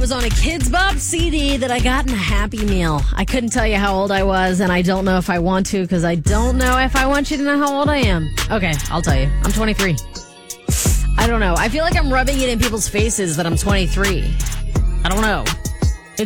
Was on a Kids Bop CD that I got in a Happy Meal. I couldn't tell you how old I was, and I don't know if I want to because I don't know if I want you to know how old I am. Okay, I'll tell you. I'm 23. I don't know. I feel like I'm rubbing it in people's faces that I'm 23. I don't know.